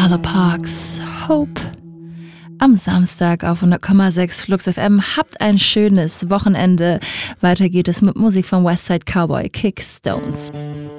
Tyler Parks, Hope. Am Samstag auf 100,6 Flux FM. Habt ein schönes Wochenende. Weiter geht es mit Musik von Westside Cowboy, Kick Stones.